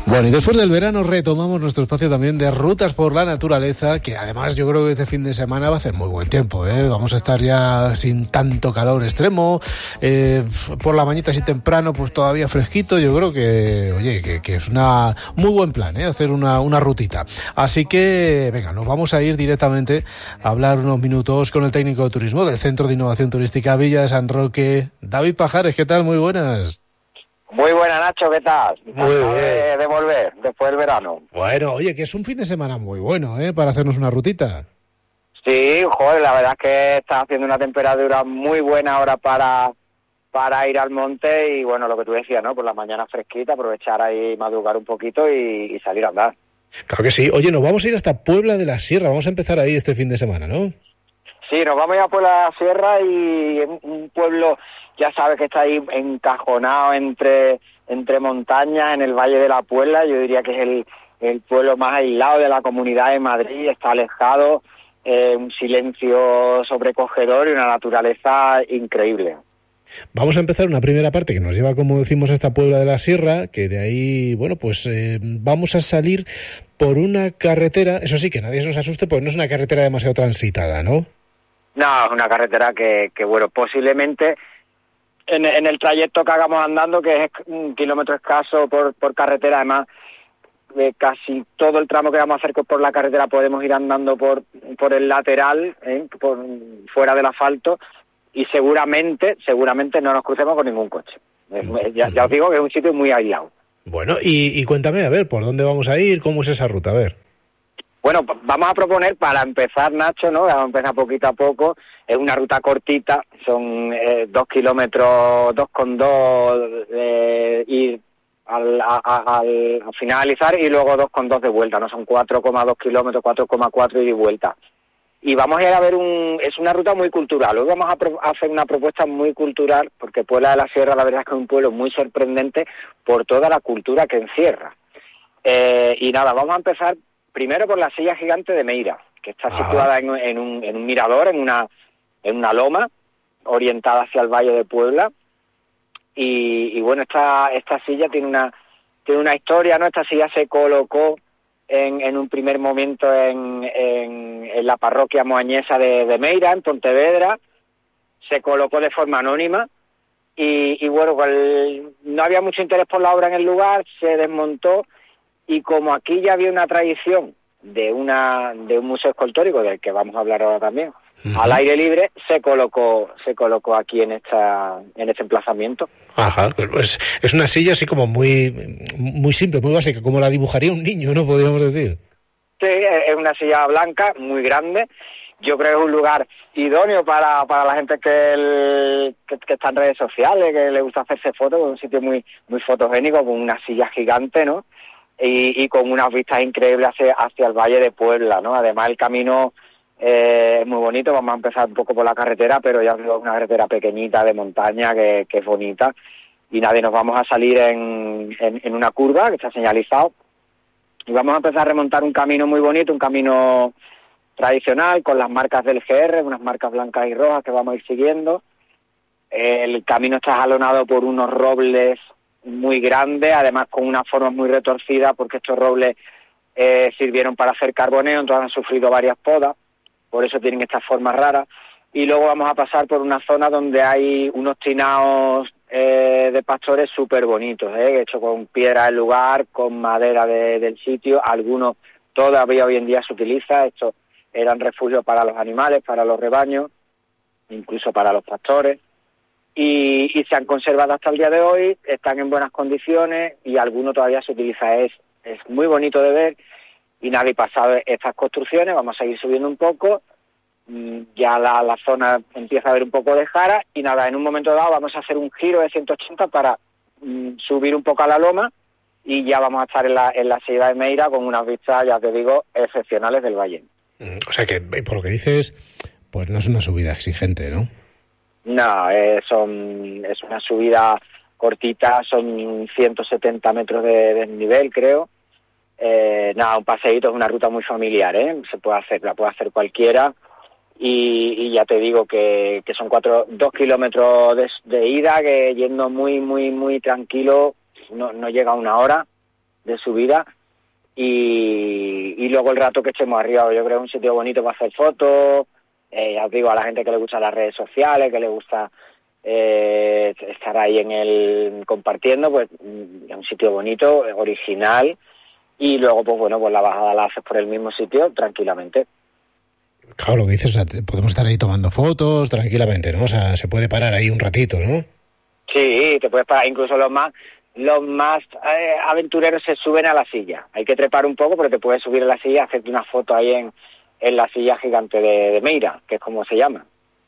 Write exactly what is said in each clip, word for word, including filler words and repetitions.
Bueno, y después del verano retomamos nuestro espacio también de rutas por la naturaleza, que además yo creo que este fin de semana va a hacer muy buen tiempo, ¿eh? Vamos a estar ya sin tanto calor extremo, eh, por la mañana así temprano, pues todavía fresquito. Yo creo que, oye, que, que es una muy buen plan, ¿eh? Hacer una, una rutita. Así que, venga, nos vamos a ir directamente a hablar unos minutos con el técnico de turismo del Centro de Innovación Turística Villa de San Roque, David Pajares. ¿Qué tal? Muy buenas. Muy buena, Nacho, ¿qué tal? Muy bien. De, de volver después del verano. Bueno, oye, que es un fin de semana muy bueno, ¿eh? Para hacernos una rutita. Sí, joder, la verdad es que está haciendo una temperatura muy buena ahora para, para ir al monte y, bueno, lo que tú decías, ¿no? Por la mañana fresquita, aprovechar ahí, madrugar un poquito y, y salir a andar. Claro que sí. Oye, nos vamos a ir hasta Puebla de la Sierra. Vamos a empezar ahí este fin de semana, ¿no? Sí, nos vamos a ir a Puebla de la Sierra y es un pueblo, ya sabes que está ahí encajonado entre, entre montañas en el Valle de la Puebla. Yo diría que es el, el pueblo más aislado de la Comunidad de Madrid, está alejado, eh, un silencio sobrecogedor y una naturaleza increíble. Vamos a empezar una primera parte que nos lleva, como decimos, hasta Puebla de la Sierra, que de ahí, bueno, pues eh, vamos a salir por una carretera, eso sí, que nadie se nos asuste, porque no es una carretera demasiado transitada, ¿no? No, es una carretera que, que bueno, posiblemente en, en el trayecto que hagamos andando, que es un kilómetro escaso por, por carretera, además, eh, casi todo el tramo que vamos a hacer por la carretera podemos ir andando por, por el lateral, ¿eh? por fuera del asfalto, y seguramente, seguramente no nos crucemos con ningún coche. Eh, ya, ya os digo que es un sitio muy aislado. Bueno, y, y cuéntame, a ver, ¿por dónde vamos a ir? ¿Cómo es esa ruta? A ver. Bueno, vamos a proponer para empezar, Nacho, ¿no? Vamos a empezar poquito a poco. Es una ruta cortita, son eh, dos kilómetros, dos con dos, eh, ir al, a, a, al a finalizar y luego dos con dos de vuelta, ¿no? Son cuatro coma dos kilómetros, cuatro coma cuatro y de vuelta. Y vamos a ir a ver un... es una ruta muy cultural. Hoy vamos a, pro, a hacer una propuesta muy cultural, porque Puebla de la Sierra, la verdad es que es un pueblo muy sorprendente por toda la cultura que encierra. Eh, y nada, vamos a empezar primero por la silla gigante de Meira, que está Ajá. situada en, en, un, en un mirador, en una, en una loma, orientada hacia el Valle de Puebla. Y, y bueno, esta, esta silla tiene una, tiene una historia, ¿no? Esta silla se colocó en, en un primer momento en, en, en la parroquia moañesa de, de Meira, en Pontevedra. Se colocó de forma anónima y, y bueno, el, no había mucho interés por la obra en el lugar, se desmontó. Y como aquí ya había una tradición de una de un museo escultórico, del que vamos a hablar ahora también, uh-huh. al aire libre, se colocó se colocó aquí en esta en este emplazamiento. Ajá, pues es una silla así como muy muy simple, muy básica, como la dibujaría un niño, ¿no? Podríamos decir. Sí, es una silla blanca, muy grande. Yo creo que es un lugar idóneo para, para la gente que, el, que, que está en redes sociales, que le gusta hacerse fotos, es un sitio muy muy fotogénico, con una silla gigante, ¿no? Y, y con unas vistas increíbles hacia, hacia el Valle de Puebla, ¿no? Además, el camino eh, es muy bonito. Vamos a empezar un poco por la carretera, pero ya os digo, es una carretera pequeñita de montaña que, que es bonita. Y nada, y nos vamos a salir en, en, en una curva que está señalizado. Y vamos a empezar a remontar un camino muy bonito, un camino tradicional, con las marcas del G R, unas marcas blancas y rojas que vamos a ir siguiendo. El camino está jalonado por unos robles muy grande, además con una forma muy retorcida, porque estos robles eh, sirvieron para hacer carboneo, entonces han sufrido varias podas, por eso tienen estas formas raras. Y luego vamos a pasar por una zona donde hay unos tinaos eh, de pastores súper bonitos, eh, hechos con piedra del lugar, con madera de, del sitio. Algunos todavía hoy en día se utiliza. Estos eran refugios para los animales, para los rebaños, incluso para los pastores. Y, y se han conservado hasta el día de hoy, están en buenas condiciones y alguno todavía se utiliza. Es, es muy bonito de ver y nada, y pasado estas construcciones vamos a seguir subiendo un poco, ya la, la zona empieza a haber un poco de jara y nada, en un momento dado vamos a hacer un giro de ciento ochenta para mm, subir un poco a la loma y ya vamos a estar en la, en la silla de Meira con unas vistas, ya te digo, excepcionales del valle. O sea que, por lo que dices, pues no es una subida exigente, ¿no? No, eh, son, es una subida cortita, son ciento setenta metros de desnivel, creo. Eh, nada, un paseíto, es una ruta muy familiar, ¿eh? Se puede hacer, la puede hacer cualquiera. Y, y ya te digo que, que son cuatro, dos kilómetros de, de ida, que yendo muy, muy, muy tranquilo, no, no llega a una hora. de subida, y, y luego el rato que estemos arriba. Yo creo que es un sitio bonito para hacer fotos, eh, ya os digo, a la gente que le gustan las redes sociales, que le gusta eh, estar ahí en el compartiendo, pues es un sitio bonito, original, y luego pues bueno, pues la bajada la haces por el mismo sitio tranquilamente. Claro, lo que dices, o sea, podemos estar ahí tomando fotos tranquilamente, ¿no? O sea, se puede parar ahí un ratito, ¿no? Sí, te puedes parar, incluso los más los más eh, aventureros se suben a la silla. Hay que trepar un poco, pero te puedes subir a la silla, hacerte una foto ahí en, en la silla gigante de, de Meira, que es como se llama.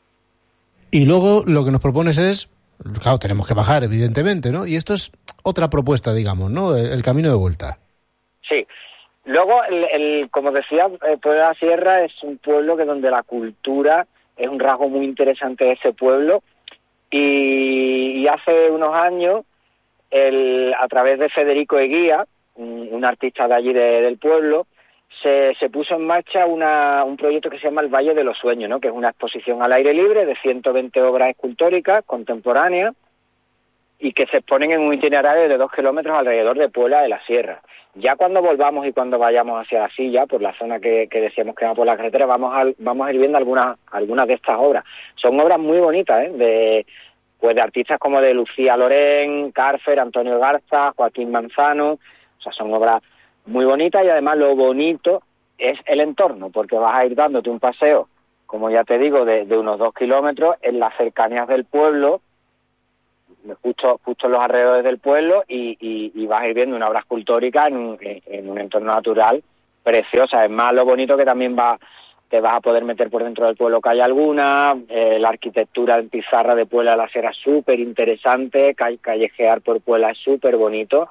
Y luego lo que nos propones es, claro, tenemos que bajar, evidentemente, ¿no? Y esto es otra propuesta, digamos, ¿no? El, el camino de vuelta. Sí. Luego, el, el, como decía, el Pueblo de la Sierra es un pueblo que donde la cultura es un rasgo muy interesante de ese pueblo, y, y hace unos años, el, a través de Federico Eguía, un, un artista de allí de, del pueblo, se, se puso en marcha una, un proyecto que se llama El Valle de los Sueños, ¿no? Que es una exposición al aire libre de ciento veinte obras escultóricas contemporáneas y que se exponen en un itinerario de dos kilómetros alrededor de Puebla de la Sierra. Ya cuando volvamos y cuando vayamos hacia la silla, por la zona que, que decíamos que va por la carretera, vamos a, vamos a ir viendo algunas algunas de estas obras. Son obras muy bonitas, ¿eh? De, pues de artistas como de Lucía Lorén, Cárfer, Antonio Garza, Joaquín Manzano. O sea, son obras muy bonitas, y además lo bonito es el entorno, porque vas a ir dándote un paseo, como ya te digo, de, de unos dos kilómetros en las cercanías del pueblo, justo justo en los alrededores del pueblo, y, y, y vas a ir viendo una obra escultórica en un, en un entorno natural preciosa. Es más, lo bonito que también va te vas a poder meter por dentro del pueblo, que hay alguna, eh, la arquitectura en pizarra de Puebla de la Sierra es súper interesante, calle, callejear por Puebla es súper bonito,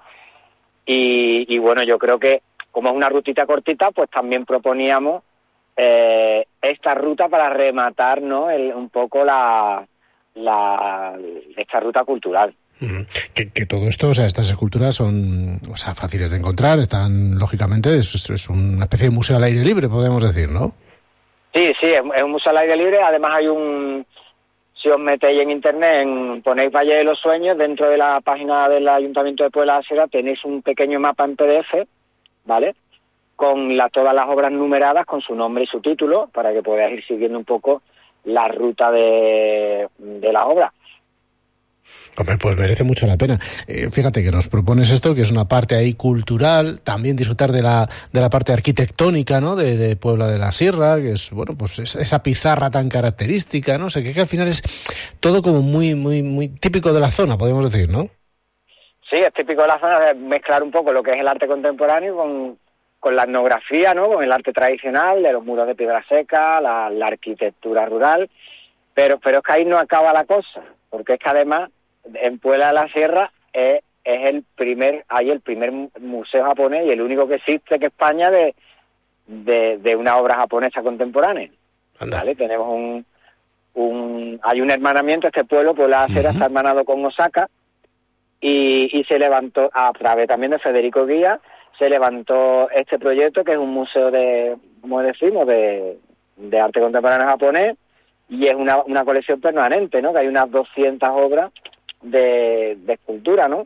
y, y bueno, yo creo que como es una rutita cortita, pues también proponíamos eh, esta ruta para rematar, ¿no? El, un poco la La, esta ruta cultural. Mm. Que, que todo esto, o sea, estas esculturas son, o sea, fáciles de encontrar, están, lógicamente, es, es una especie de museo al aire libre, podemos decir, ¿no? Sí, sí, es, es un museo al aire libre. Además hay un, si os metéis en internet, en, ponéis Valle de los Sueños, dentro de la página del Ayuntamiento de Puebla de la Sierra tenéis un pequeño mapa en P D F, ¿vale? Con la, todas las obras numeradas, con su nombre y su título, para que podáis ir siguiendo un poco la ruta de, de la obra. Hombre, pues merece mucho la pena. Eh, fíjate que nos propones esto, que es una parte ahí cultural, también disfrutar de la de la parte arquitectónica, ¿no? De, de Puebla de la Sierra, que es, bueno, pues es, esa pizarra tan característica, ¿no? O sea, que, que al final es todo como muy muy muy típico de la zona, podemos decir, ¿no? Sí, es típico de la zona, de mezclar un poco lo que es el arte contemporáneo con, con la etnografía, ¿no? Con el arte tradicional de los muros de piedra seca, la, la arquitectura rural, pero pero es que ahí no acaba la cosa, porque es que además en Puebla de la Sierra es, es el primer, hay el primer museo japonés y el único que existe que España de, de, de una obra japonesa contemporánea. ¿Vale? Tenemos un, un, hay un hermanamiento, este pueblo, Puebla de la Sierra, uh-huh. está hermanado con Osaka, y, y se levantó, a través también de Federico Guía, se levantó este proyecto, que es un museo de, como decimos, de, de arte contemporáneo japonés, y es una, una colección permanente, ¿no? Que hay unas doscientas obras de, de escultura, ¿no?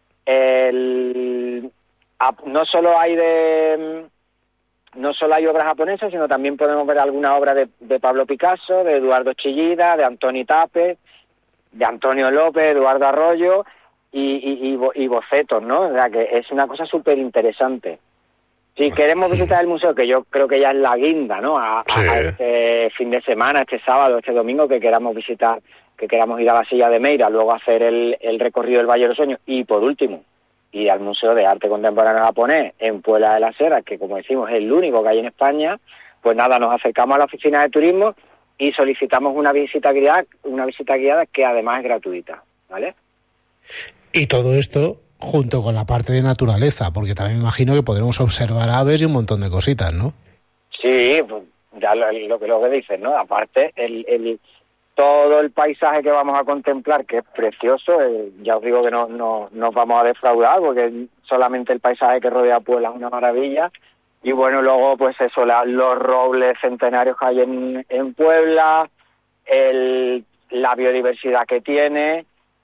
El, a, no solo hay de no solo hay obras japonesas, sino también podemos ver alguna obra de, de Pablo Picasso, de Eduardo Chillida, de Antoni Tape, de Antonio López, Eduardo Arroyo y, y, y, y bocetos, ¿no? O sea, que es una cosa súper interesante. Si queremos visitar el museo, que yo creo que ya es la guinda, ¿no? A, sí. a este fin de semana, este sábado, este domingo, que queramos visitar, que queramos ir a la Silla de Meira, luego hacer el, el recorrido del Valle de los Sueños, y por último, ir al Museo de Arte Contemporáneo Japonés en Puebla de la Sierra, que como decimos es el único que hay en España, pues nada, nos acercamos a la oficina de turismo y solicitamos una visita guiada, una visita guiada que además es gratuita, ¿vale? Y todo esto junto con la parte de naturaleza, porque también me imagino que podremos observar aves y un montón de cositas, ¿no? Sí, pues ya lo, lo, lo que dices, ¿no? Aparte, el, el todo el paisaje que vamos a contemplar, que es precioso, eh, ya os digo que no, no nos vamos a defraudar, porque solamente el paisaje que rodea Puebla es una maravilla. Y bueno, luego pues eso, la, los robles centenarios que hay en, en Puebla, el, la biodiversidad que tiene,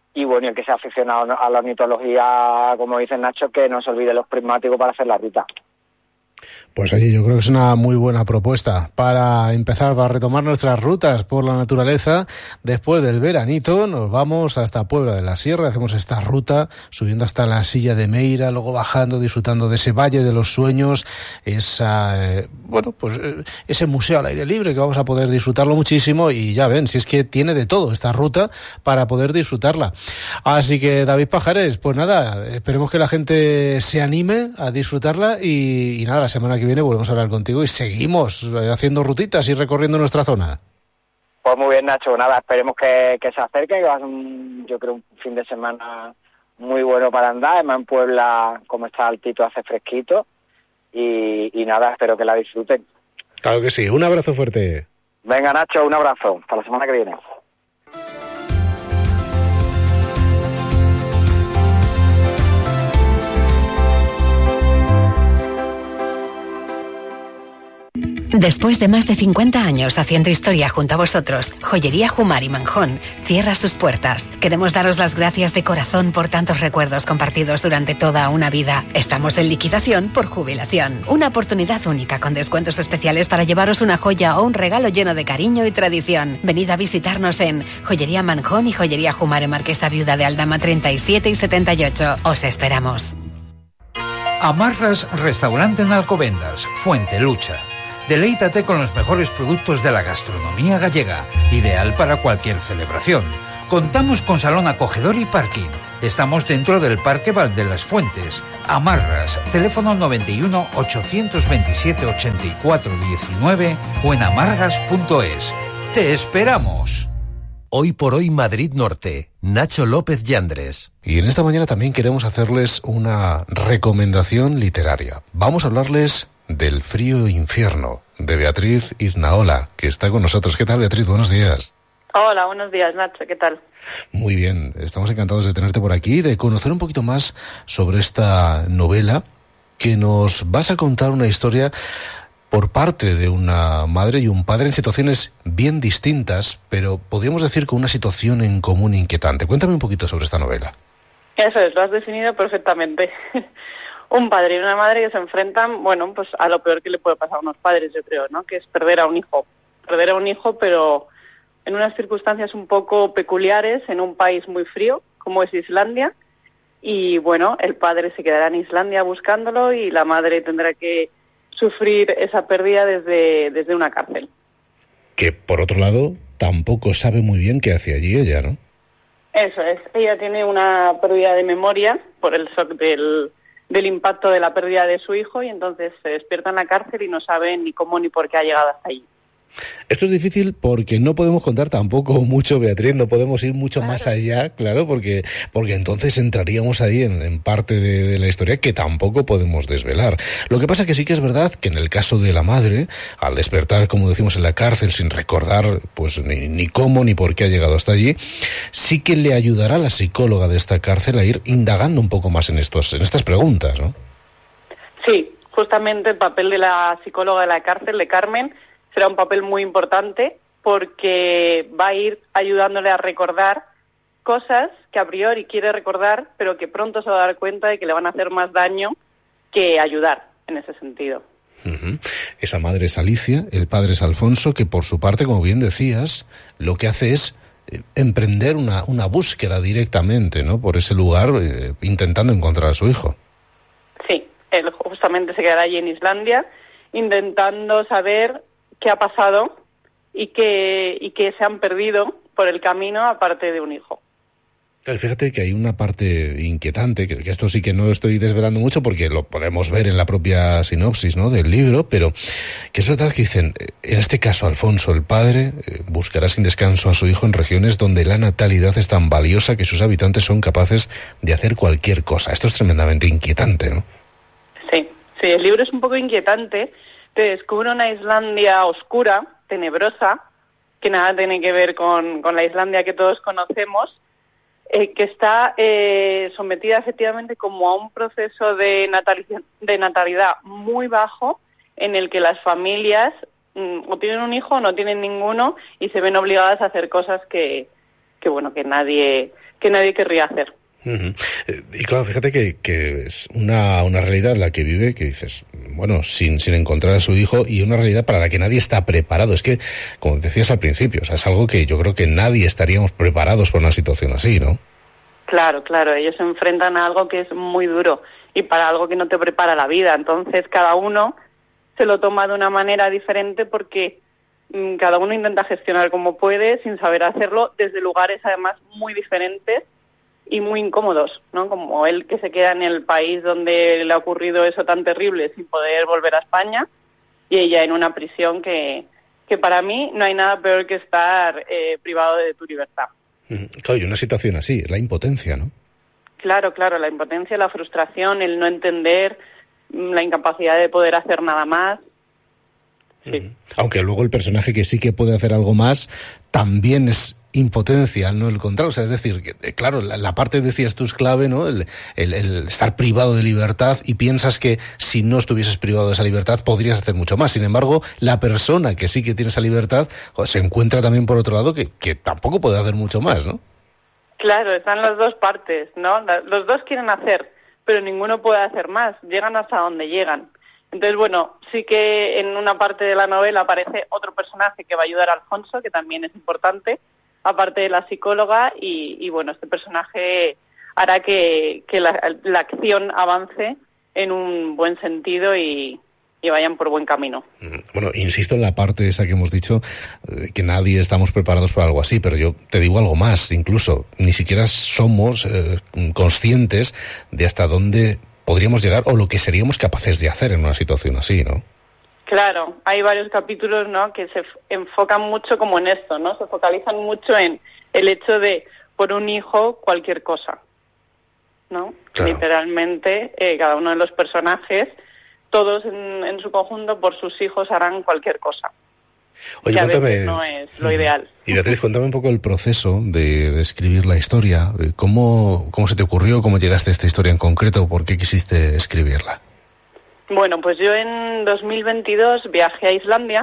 y bueno, el que sea aficionado a la ornitología, como dice Nacho, que no se olvide los prismáticos para hacer la ruta. Pues oye, yo creo que es una muy buena propuesta para empezar, para retomar nuestras rutas por la naturaleza. Después del veranito nos vamos hasta Puebla de la Sierra, hacemos esta ruta subiendo hasta la Silla de Meira, luego bajando, disfrutando de ese Valle de los Sueños, esa, eh, bueno, pues eh, ese museo al aire libre que vamos a poder disfrutarlo muchísimo, y ya ven, si es que tiene de todo esta ruta para poder disfrutarla. Así que David Pajares, pues nada, esperemos que la gente se anime a disfrutarla y, y nada, la semana que viene volvemos a hablar contigo y seguimos haciendo rutitas y recorriendo nuestra zona. Pues muy bien, Nacho, nada, esperemos que, que se acerque, que va a ser un, yo creo un fin de semana muy bueno para andar. Además en Puebla, como está altito, hace fresquito y, y nada, espero que la disfruten. Claro que sí, un abrazo fuerte. Venga, Nacho, un abrazo, hasta la semana que viene. Después de más de cincuenta años haciendo historia junto a vosotros, Joyería Jumar y Manjón cierra sus puertas. Queremos daros las gracias de corazón por tantos recuerdos compartidos durante toda una vida. Estamos en liquidación por jubilación. Una oportunidad única con descuentos especiales para llevaros una joya o un regalo lleno de cariño y tradición. Venid a visitarnos en Joyería Manjón y Joyería Jumar en Marquesa Viuda de Aldama treinta y siete y setenta y ocho. Os esperamos. Amarras Restaurante en Alcobendas, Fuente Lucha. Deleítate con los mejores productos de la gastronomía gallega, ideal para cualquier celebración. Contamos con salón acogedor y parking. Estamos dentro del Parque Val de las Fuentes. Amarras, teléfono noventa y uno, ochocientos veintisiete, ochenta y cuatro diecinueve o en amarras punto es. ¡Te esperamos! Hoy por hoy Madrid Norte, Nacho López Yandres. Y en esta mañana también queremos hacerles una recomendación literaria. Vamos a hablarles del Frío Infierno, de Beatriz Iznaola, que está con nosotros. ¿Qué tal, Beatriz? Buenos días. Hola, buenos días, Nacho. ¿Qué tal? Muy bien, estamos encantados de tenerte por aquí, de conocer un poquito más sobre esta novela, que nos vas a contar una historia por parte de una madre y un padre en situaciones bien distintas, pero podríamos decir con una situación en común inquietante. Cuéntame un poquito sobre esta novela. Eso es, lo has definido perfectamente. Un padre y una madre que se enfrentan, bueno, pues a lo peor que le puede pasar a unos padres, yo creo, ¿no? Que es perder a un hijo. Perder a un hijo, pero en unas circunstancias un poco peculiares, en un país muy frío, como es Islandia. Y, bueno, el padre se quedará en Islandia buscándolo y la madre tendrá que sufrir esa pérdida desde, desde una cárcel. Que, por otro lado, tampoco sabe muy bien qué hace allí ella, ¿no? Eso es. Ella tiene una pérdida de memoria por el shock del... del impacto de la pérdida de su hijo y entonces se despierta en la cárcel y no sabe ni cómo ni por qué ha llegado hasta allí. Esto es difícil porque no podemos contar tampoco mucho, Beatriz, no podemos ir mucho claro. más allá, claro, porque porque entonces entraríamos ahí en, en parte de, de la historia que tampoco podemos desvelar. Lo que pasa que sí que es verdad que en el caso de la madre, al despertar, como decimos, en la cárcel sin recordar pues ni, ni cómo ni por qué ha llegado hasta allí, sí que le ayudará la psicóloga de esta cárcel a ir indagando un poco más en estos en estas preguntas, ¿no? Sí, justamente el papel de la psicóloga de la cárcel, de Carmen, será un papel muy importante porque va a ir ayudándole a recordar cosas que a priori quiere recordar, pero que pronto se va a dar cuenta de que le van a hacer más daño que ayudar en ese sentido. Uh-huh. Esa madre es Alicia, el padre es Alfonso, que por su parte, como bien decías, lo que hace es emprender una, una búsqueda directamente, ¿no?, por ese lugar, eh, intentando encontrar a su hijo. Sí, él justamente se quedará allí en Islandia, intentando saber qué ha pasado y que y que se han perdido por el camino aparte de un hijo. Fíjate que hay una parte inquietante, que, que esto sí que no estoy desvelando mucho porque lo podemos ver en la propia sinopsis, ¿no?, del libro, pero que es verdad que dicen, en este caso Alfonso, el padre, eh, buscará sin descanso a su hijo en regiones donde la natalidad es tan valiosa que sus habitantes son capaces de hacer cualquier cosa. Esto es tremendamente inquietante, ¿no? Sí, sí, el libro es un poco inquietante. Te descubre una Islandia oscura, tenebrosa, que nada tiene que ver con, con la Islandia que todos conocemos, eh, que está eh, sometida efectivamente como a un proceso de natalidad, de natalidad muy bajo, en el que las familias mm, o tienen un hijo o no tienen ninguno y se ven obligadas a hacer cosas que, que bueno, que nadie, que nadie querría hacer. Uh-huh. Y claro, fíjate que, que es una, una realidad la que vive, que dices, bueno, sin, sin encontrar a su hijo, y una realidad para la que nadie está preparado. Es que, como decías al principio, o sea, es algo que yo creo que nadie estaríamos preparados para una situación así, ¿no? Claro, claro, ellos se enfrentan a algo que es muy duro y para algo que no te prepara la vida. Entonces, cada uno se lo toma de una manera diferente porque mmm, cada uno intenta gestionar como puede, sin saber hacerlo, desde lugares además muy diferentes y muy incómodos, ¿no? Como él, que se queda en el país donde le ha ocurrido eso tan terrible sin poder volver a España, y ella en una prisión que, que para mí no hay nada peor que estar eh, privado de tu libertad. Claro, y una situación así, la impotencia, ¿no? Claro, claro, la impotencia, la frustración, el no entender, la incapacidad de poder hacer nada más. Sí. Aunque luego el personaje que sí que puede hacer algo más también es impotencia, no el contrario. O sea, es decir, que, claro, la, la parte, decías tú, es clave, ¿no? El, el, el estar privado de libertad, y piensas que si no estuvieses privado de esa libertad podrías hacer mucho más. Sin embargo, la persona que sí que tiene esa libertad, pues, se encuentra también por otro lado que, que tampoco puede hacer mucho más, ¿no? Claro, están las dos partes, ¿no? Los dos quieren hacer, pero ninguno puede hacer más. Llegan hasta donde llegan. Entonces, bueno, sí que en una parte de la novela aparece otro personaje que va a ayudar a Alfonso, que también es importante, aparte de la psicóloga, y, y bueno, este personaje hará que, que la, la acción avance en un buen sentido y, y vayan por buen camino. Bueno, insisto en la parte esa que hemos dicho, que nadie estamos preparados para algo así, pero yo te digo algo más, incluso ni siquiera somos eh, conscientes de hasta dónde podríamos llegar o lo que seríamos capaces de hacer en una situación así, ¿no? Claro, hay varios capítulos, ¿no?, que se enfocan mucho como en esto, ¿no? Se focalizan mucho en el hecho de, por un hijo, cualquier cosa, ¿no? Claro. Literalmente, eh, cada uno de los personajes, todos en, en su conjunto, por sus hijos, harán cualquier cosa. Oye, que a cuéntame, veces no es lo ideal. Y Beatriz, cuéntame un poco el proceso de, de escribir la historia. ¿Cómo, ¿Cómo se te ocurrió? ¿Cómo llegaste a esta historia en concreto? ¿Por qué quisiste escribirla? Bueno, pues yo en dos mil veintidós viajé a Islandia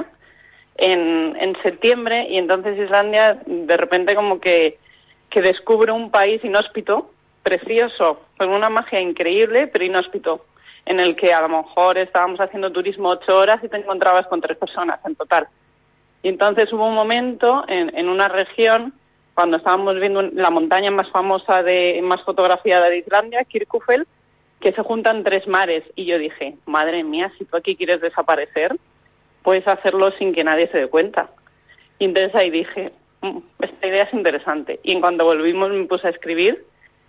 en, en septiembre, y entonces Islandia de repente como que, que descubre un país inhóspito, precioso, con una magia increíble, pero inhóspito, en el que a lo mejor estábamos haciendo turismo ocho horas y te encontrabas con tres personas en total. Y entonces hubo un momento en, en una región, cuando estábamos viendo la montaña más famosa, de más fotografiada de Islandia, Kirkufell, que se juntan tres mares, y yo dije, madre mía, si tú aquí quieres desaparecer, puedes hacerlo sin que nadie se dé cuenta. Y entonces ahí dije, esta idea es interesante. Y en cuanto volvimos me puse a escribir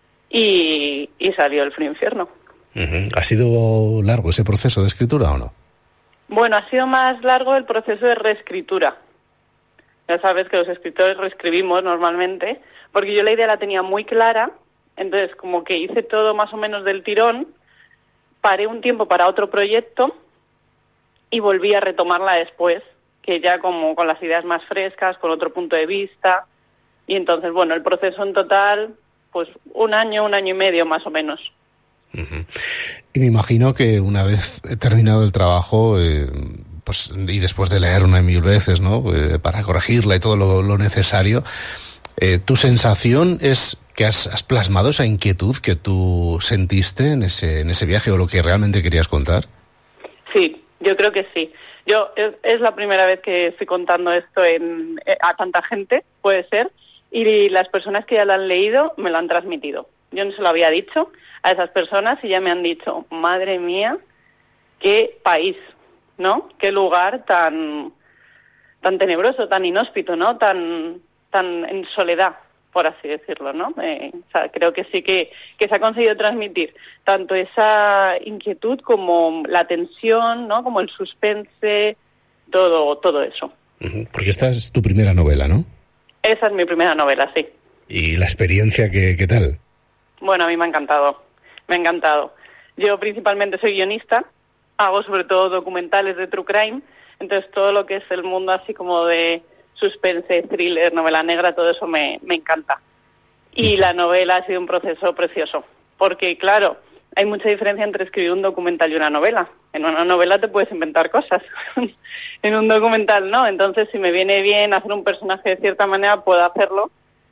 y, y salió El Frío Infierno. Uh-huh. ¿Ha sido largo ese proceso de escritura o no? Bueno, ha sido más largo el proceso de reescritura. Ya sabes que los escritores reescribimos normalmente, porque yo la idea la tenía muy clara. Entonces, como que hice todo más o menos del tirón, paré un tiempo para otro proyecto y volví a retomarla después, que ya como con las ideas más frescas, con otro punto de vista. Y entonces, bueno, el proceso en total, pues un año, un año y medio más o menos. Uh-huh. Y me imagino que una vez terminado el trabajo, eh, pues y después de leer una y mil veces, ¿no?, eh, para corregirla y todo lo, lo necesario, eh, ¿tu sensación es que has, has plasmado esa inquietud que tú sentiste en ese, en ese viaje, o lo que realmente querías contar? Sí, yo creo que sí. Yo es, es la primera vez que estoy contando esto en, a tanta gente, puede ser, y las personas que ya lo han leído me lo han transmitido. Yo no se lo había dicho a esas personas y ya me han dicho, madre mía, qué país, ¿no? Qué lugar tan tan tenebroso, tan inhóspito, ¿no? Tan tan en soledad, por así decirlo, ¿no? Eh, o sea, creo que sí que, que se ha conseguido transmitir tanto esa inquietud como la tensión, ¿no? Como el suspense, todo todo eso. Uh-huh. Porque esta es tu primera novela, ¿no? Esa es mi primera novela, sí. ¿Y la experiencia qué, qué tal? Bueno, a mí me ha encantado, me ha encantado. Yo principalmente soy guionista, hago sobre todo documentales de true crime, entonces todo lo que es el mundo así como de suspense, thriller, novela negra, todo eso me, me encanta. Y la novela ha sido un proceso precioso, porque claro, hay mucha diferencia entre escribir un documental y una novela. En una novela te puedes inventar cosas, en un documental no, entonces si me viene bien hacer un personaje de cierta manera puedo hacerlo,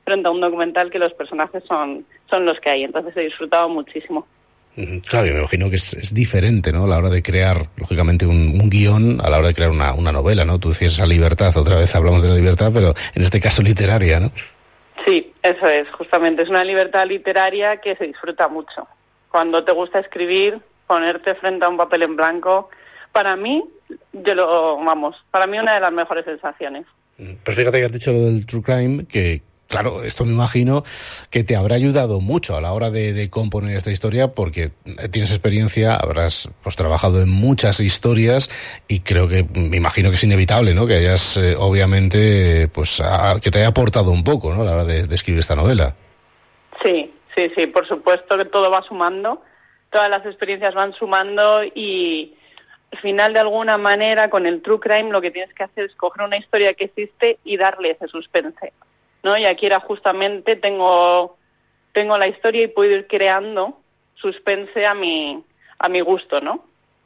frente a un documental que los personajes son, son los que hay. Entonces he disfrutado muchísimo. Claro, yo me imagino que es, es diferente, ¿no? A la hora de crear, lógicamente, un, un guión, a la hora de crear una, una novela, ¿no? Tú decías esa libertad, otra vez hablamos de la libertad, pero en este caso literaria, ¿no? Sí, eso es, justamente. Es una libertad literaria que se disfruta mucho. Cuando te gusta escribir, ponerte frente a un papel en blanco, para mí, yo lo, vamos, para mí una de las mejores sensaciones. Pero fíjate que has dicho lo del true crime, que claro, esto me imagino que te habrá ayudado mucho a la hora de, de componer esta historia, porque tienes experiencia, habrás pues trabajado en muchas historias y creo que, me imagino que es inevitable, ¿no? Que hayas, eh, obviamente, pues a, que te haya aportado un poco, ¿no? A la hora de, de escribir esta novela. Sí, sí, sí, por supuesto que todo va sumando, todas las experiencias van sumando y al final, de alguna manera, con el true crime lo que tienes que hacer es coger una historia que existe y darle ese suspense, ¿no? Y aquí era justamente, tengo tengo la historia y puedo ir creando suspense a mi a mi gusto, ¿no?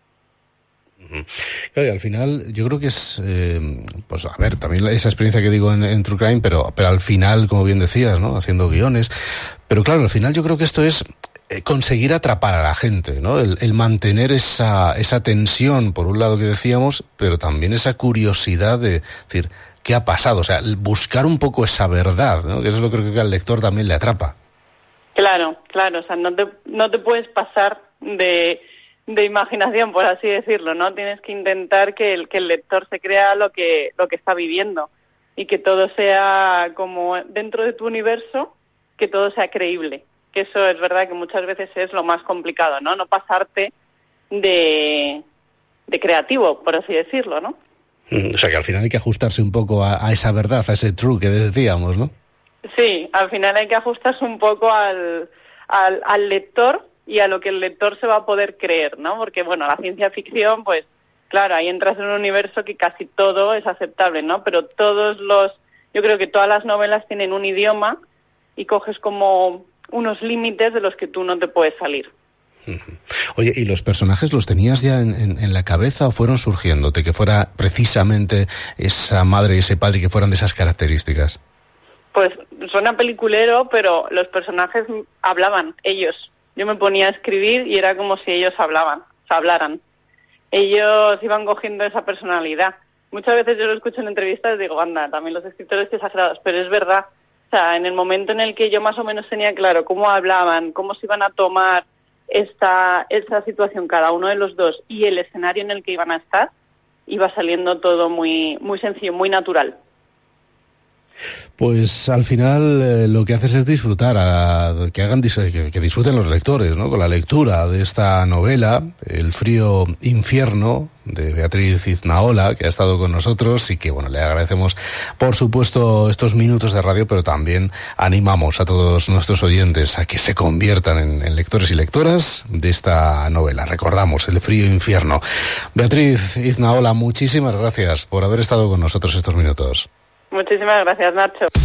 Claro, y al final yo creo que es, eh, pues a ver, también esa experiencia que digo en, en True Crime, pero, pero al final, como bien decías, ¿no? Haciendo guiones, pero claro, al final yo creo que esto es conseguir atrapar a la gente, ¿no? El, el mantener esa, esa tensión, por un lado que decíamos, pero también esa curiosidad de decir, ¿qué ha pasado? O sea, buscar un poco esa verdad, ¿no? Que eso es lo que creo que al lector también le atrapa. Claro, claro, o sea, no te, no te puedes pasar de, de imaginación, por así decirlo, ¿no? Tienes que intentar que el, que el lector se crea lo que, lo que está viviendo y que todo sea como dentro de tu universo, que todo sea creíble. Que eso es verdad que muchas veces es lo más complicado, ¿no? No pasarte de, de creativo, por así decirlo, ¿no? O sea, que al final hay que ajustarse un poco a, a esa verdad, a ese true que decíamos, ¿no? Sí, al final hay que ajustarse un poco al, al, al lector y a lo que el lector se va a poder creer, ¿no? Porque, bueno, la ciencia ficción, pues, claro, ahí entras en un universo que casi todo es aceptable, ¿no? Pero todos los... Yo creo que todas las novelas tienen un idioma y coges como unos límites de los que tú no te puedes salir. Oye, ¿y los personajes los tenías ya en, en, en la cabeza o fueron surgiéndote? Que fuera precisamente esa madre y ese padre que fueran de esas características. Pues suena peliculero, pero los personajes hablaban, ellos. Yo me ponía a escribir y era como si ellos hablaban, o sea, hablaran. Ellos iban cogiendo esa personalidad. Muchas veces yo lo escucho en entrevistas y digo, anda, también los escritores que exagerados, pero es verdad. O sea, en el momento en el que yo más o menos tenía claro cómo hablaban, cómo se iban a tomar esta, esta situación cada uno de los dos y el escenario en el que iban a estar, iba saliendo todo muy, muy sencillo, muy natural. Pues al final eh, lo que haces es disfrutar, a, que hagan que, que disfruten los lectores, ¿no? Con la lectura de esta novela, El frío infierno, de Beatriz Iznaola, que ha estado con nosotros y que, bueno, le agradecemos, por supuesto, estos minutos de radio, pero también animamos a todos nuestros oyentes a que se conviertan en, en lectores y lectoras de esta novela. Recordamos, El frío infierno. Beatriz Iznaola, muchísimas gracias por haber estado con nosotros estos minutos. Muchísimas gracias, Nacho.